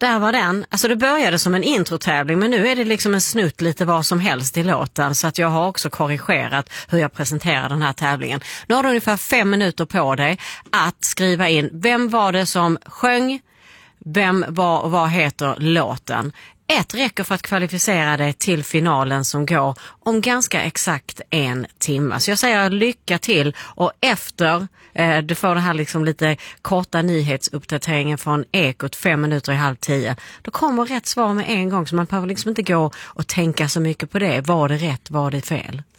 där var den. Alltså det började som en introtävling, men nu är det liksom en snutt lite vad som helst i låten, så att jag har också korrigerat hur jag presenterar den här tävlingen. Nu har du ungefär 5 minuter på dig att skriva in vem var det som sjöng, vad heter låten. 1 räcker för att kvalificera dig till finalen som går om ganska exakt 1 timme. Så jag säger lycka till, och efter du får det här liksom lite korta nyhetsuppdateringen från Ekot 5 minuter i 9:30, då kommer rätt svar med en gång, så man behöver liksom inte gå och tänka så mycket på det. Var det rätt, var det fel?